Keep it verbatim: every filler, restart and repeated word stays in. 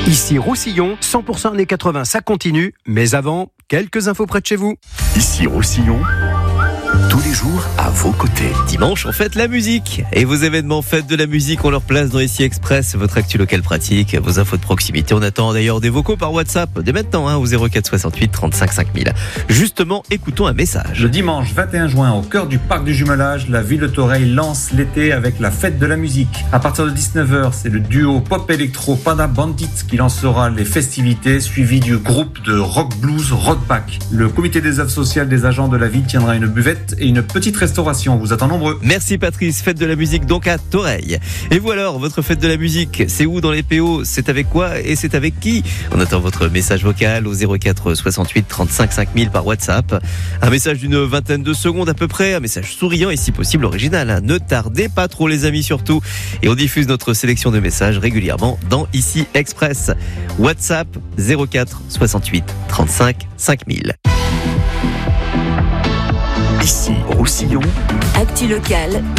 Ici Roussillon, cent pour cent années quatre-vingts, ça continue. Mais avant, quelques infos près de chez vous. Ici Roussillon, tous les jours à vos côtés. Dimanche, on fête la musique. Et vos événements fêtes de la musique ont leur place dans Ici Express, votre actu local pratique, vos infos de proximité. On attend d'ailleurs des vocaux par WhatsApp dès maintenant hein, au zéro quatre soixante-huit trente-cinq cinq mille. Justement, écoutons un message. Le dimanche vingt et un juin, au cœur du parc du Jumelage, la ville de Thoreil lance l'été avec la fête de la musique. À partir de dix-neuf heures, c'est le duo pop-électro Panda Bandit qui lancera les festivités, suivi du groupe de rock blues Roadback. Le comité des œuvres sociales des agents de la ville tiendra une buvette et une petite restauration. On vous attend nombreux. Merci Patrice, fête de la musique donc à Thoreil. Et vous alors, votre fête de la musique, c'est où dans les P O? C'est avec quoi et c'est avec qui? On attend votre message vocal au zéro quatre soixante-huit trente-cinq cinq mille par WhatsApp. Un message d'une vingtaine de secondes à peu près, un message souriant et si possible original. Ne tardez pas trop les amis surtout. Et on diffuse notre sélection de messages régulièrement dans Ici Express. WhatsApp zéro quatre soixante-huit trente-cinq cinq mille. Ici Roussillon, Actu locale,